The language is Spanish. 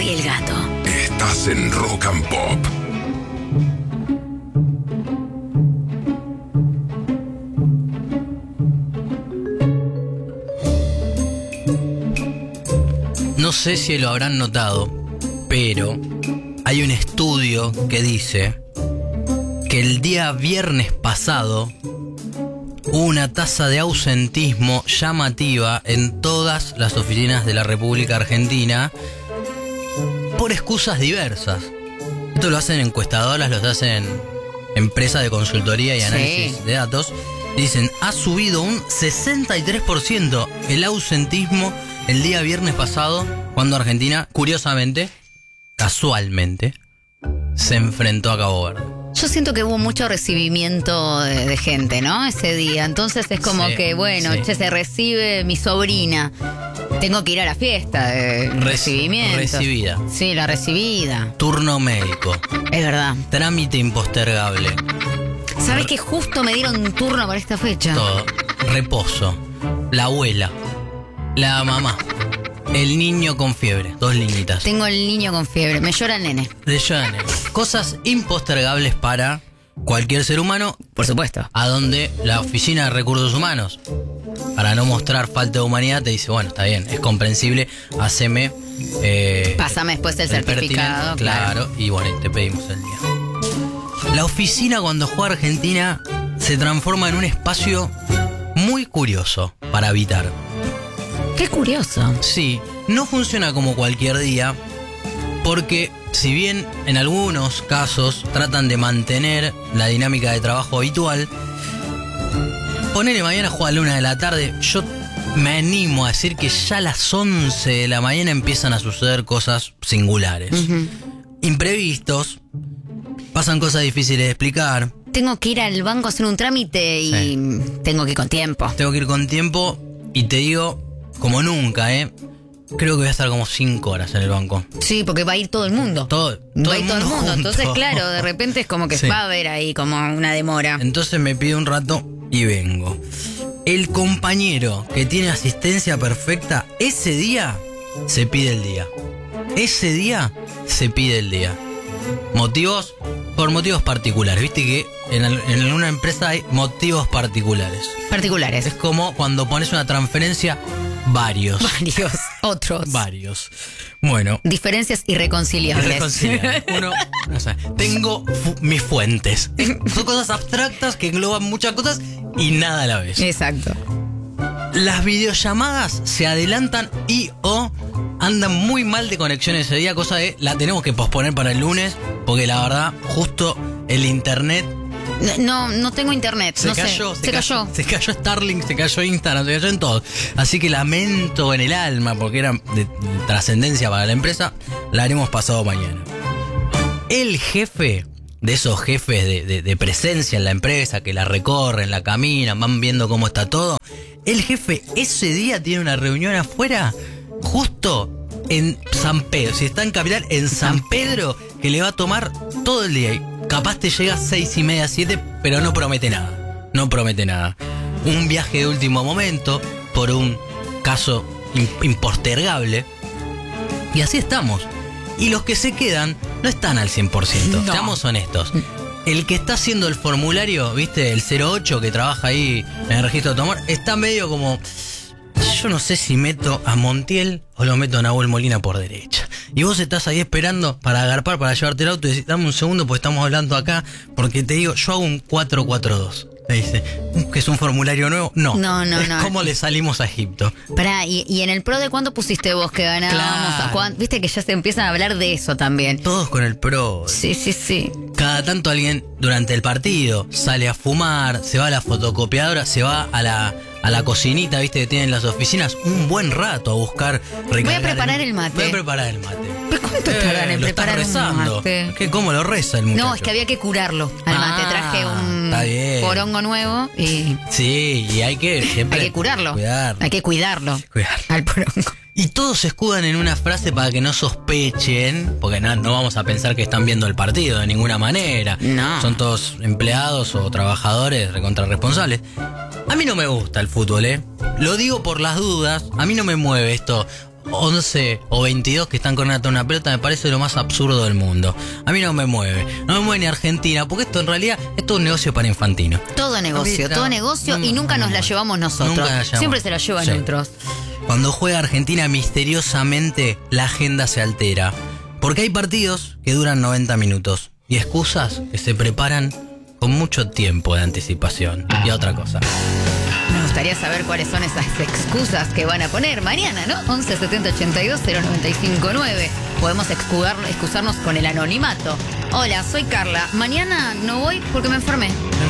y el gato. Estás en Rock and Pop. No sé si lo habrán notado, pero hay un estudio que dice que el día viernes pasado hubo una tasa de ausentismo llamativa en todas las oficinas de la República Argentina por excusas diversas. Esto lo hacen encuestadoras, lo hacen empresas de consultoría y análisis de datos. Dicen, ha subido un 63% el ausentismo el día viernes pasado, cuando Argentina, curiosamente, casualmente, se enfrentó a Cabo Verde. Yo siento que hubo mucho recibimiento de gente, ¿no? Ese día. Entonces es como que, bueno, sí. che, se recibe mi sobrina. Tengo que ir a la fiesta de recibimiento. Recibida. Sí, la recibida. Turno médico. Es verdad. Trámite impostergable. ¿Sabes que justo me dieron turno para esta fecha? Todo. Reposo. La abuela. La mamá. El niño con fiebre. 2 niñitas. Tengo el niño con fiebre. Me llora el nene. De Johnny. Cosas impostergables para cualquier ser humano. Por supuesto. A donde la Oficina de Recursos Humanos, para no mostrar falta de humanidad, te dice, bueno, está bien, es comprensible, haceme... Pásame después el certificado. Claro, y bueno, te pedimos el día. La oficina, cuando juega Argentina, se transforma en un espacio muy curioso para habitar. Qué curioso. Sí, no funciona como cualquier día, porque si bien en algunos casos tratan de mantener la dinámica de trabajo habitual, ponele mañana juega a la 1 de la tarde, yo me animo a decir que ya a las 11 de la mañana empiezan a suceder cosas singulares. Imprevistos, pasan cosas difíciles de explicar. Tengo que ir al banco a hacer un trámite y tengo que ir con tiempo. Tengo que ir con tiempo y te digo, como nunca, creo que voy a estar como 5 horas en el banco. Sí, porque va a ir todo el mundo. Todo va a ir todo el mundo. junto. Entonces, claro, de repente es como que Sí. va a haber ahí como una demora. Entonces me pido un rato y vengo. El compañero que tiene asistencia perfecta, ese día se pide el día. Ese día se pide el día. ¿Motivos? Por motivos particulares. Viste que en una empresa hay motivos particulares. Particulares. Es como cuando pones una transferencia, varios. Varios. Otros. Varios. Bueno. Diferencias irreconciliables. Irreconciliables. Uno, no sé, tengo mis fuentes. Son cosas abstractas que engloban muchas cosas y nada a la vez. Exacto. Las videollamadas se adelantan y o andan muy mal de conexión ese día, cosa de la tenemos que posponer para el lunes, porque la verdad, justo el internet No tengo internet. se no cayó. sé. Se cayó. Se cayó Starlink, se cayó Instagram, se cayó en todo. Así que lamento en el alma, porque era de trascendencia para la empresa, la haremos pasado mañana. El jefe de esos jefes de presencia en la empresa, que la recorren, la caminan, van viendo cómo está todo, el jefe ese día tiene una reunión afuera, justo en San Pedro. Si está en Capital, en San Pedro, que le va a tomar todo el día. Y capaz te llega 6:30, 7, pero no promete nada. No promete nada. Un viaje de último momento por un caso impostergable. Y así estamos. Y los que se quedan no están al 100%. No. Seamos honestos. El que está haciendo el formulario, viste, el 08 que trabaja ahí en el registro de tomar, está medio como... Yo no sé si meto a Montiel o lo meto a Nahuel Molina por derecha. Y vos estás ahí esperando para agarpar, para llevarte el auto y decís, dame un segundo porque estamos hablando acá. Porque te digo, yo hago un 442. Me dice, ¿que es un formulario nuevo? No. Es como le salimos a Egipto. Pará, y en el pro de cuánto pusiste vos que ganábamos? Claro. Viste que ya se empiezan a hablar de eso también. Todos con el pro. Sí. Cada tanto alguien durante el partido sale a fumar, se va a la fotocopiadora, se va a la cocinita, viste, que tienen las oficinas, un buen rato a buscar recargar. Voy a preparar el mate. Voy a preparar el mate. ¿Pero cuánto tardan en lo estás preparar rezando. un mate? ¿Qué, ¿Cómo lo reza el muchacho? No, es que había que curarlo al mate. Traje está bien. un porongo nuevo y Sí, y hay que siempre... hay que curarlo. Cuidar. Hay que cuidarlo. Cuidar. Al porongo. Y todos se escudan en una frase para que no sospechen, porque no vamos a pensar que están viendo el partido de ninguna manera. No. Son todos empleados o trabajadores recontrarresponsables. A mí no me gusta el fútbol, Lo digo por las dudas. A mí no me mueve esto. 11 o 22 que están corriendo una pelota me parece lo más absurdo del mundo. A mí no me mueve ni Argentina, porque esto en realidad es un negocio para infantinos. Todo negocio y nunca nos la llevamos nosotros. Siempre se la llevan otros. Cuando juega Argentina, misteriosamente la agenda se altera. Porque hay partidos que duran 90 minutos y excusas que se preparan con mucho tiempo de anticipación. Y otra cosa. Me gustaría saber cuáles son esas excusas que van a poner mañana, ¿no? 11 70 82 095 9. Podemos excusarnos con el anonimato. Hola, soy Carla. Mañana no voy porque me enfermé.